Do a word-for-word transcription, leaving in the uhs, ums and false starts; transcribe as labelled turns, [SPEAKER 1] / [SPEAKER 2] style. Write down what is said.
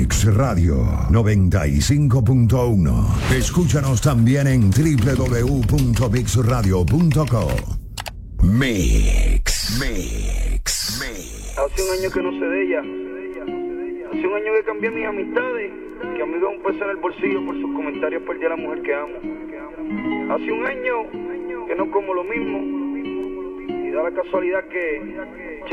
[SPEAKER 1] Mix Radio noventa y cinco punto uno. Escúchanos también en doble u doble u doble u punto mix radio punto com. Mix, Mix, Mix.
[SPEAKER 2] Hace un año que no sé de ella. Hace un año que cambié mis amistades. Que amigo un peso en el bolsillo por sus comentarios perdí a la mujer que amo. Hace un año que no como lo mismo. Y da la casualidad que